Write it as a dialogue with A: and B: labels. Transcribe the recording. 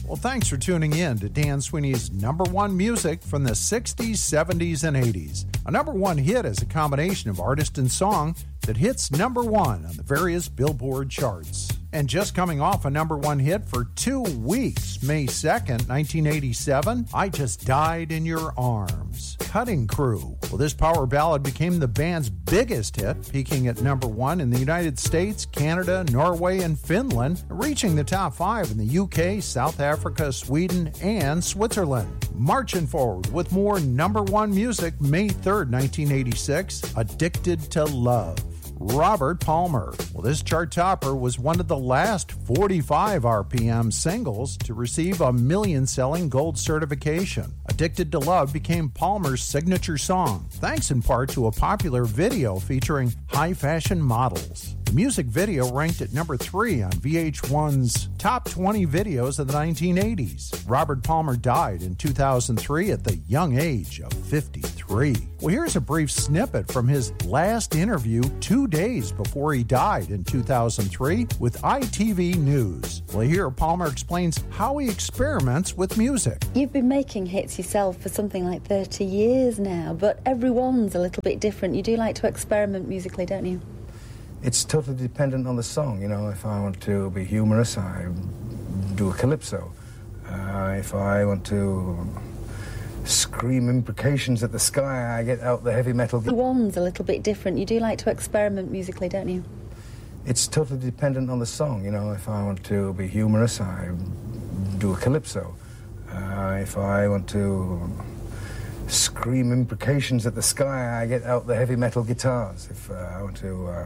A: Well, thanks for tuning in to Dan Sweeney's number one music from the 60s, 70s, and 80s. A number one hit is a combination of artist and song that hits number one on the various Billboard charts. And just coming off a number one hit for 2 weeks, May 2nd, 1987, I Just Died in Your Arms. Cutting Crew. Well, this power ballad became the band's biggest hit, peaking at number one in the United States, Canada, Norway, and Finland, reaching the top 5 in the UK, South Africa, Sweden, and Switzerland. Marching forward with more number one music, May 3rd, 1986, Addicted to Love. Robert Palmer. Well, this chart topper was one of the last 45 RPM singles to receive a million-selling gold certification. Addicted to Love became Palmer's signature song, thanks in part to a popular video featuring high-fashion models. The music video ranked at number 3 on VH1's Top 20 Videos of the 1980s. Robert Palmer died in 2003 at the young age of 53. Well, here's a brief snippet from his last interview 2 days before he died in 2003 with ITV News. Well, here Palmer explains how he experiments with music.
B: You've been making hits yourself for something like 30 years now, but everyone's a little bit different. You do like to experiment musically, don't you?
C: It's totally dependent on the song. You know, if I want to be humorous, I do a calypso. If I want to scream imprecations at the sky, I get out the heavy metal.
B: Everyone's a little bit different. You do like to experiment musically, don't you?
C: It's totally dependent on the song. You know, if I want to be humorous, I do a calypso. If I want to scream imprecations at the sky, I get out the heavy metal guitars. If I want to